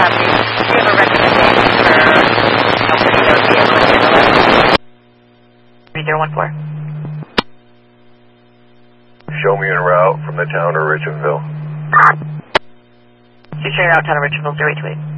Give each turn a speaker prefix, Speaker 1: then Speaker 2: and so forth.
Speaker 1: you have a recommendation for putting those vehicles in the left? 3014.
Speaker 2: Show me en route from the town of Richardville.
Speaker 1: Show you en route town of Richardville, 328.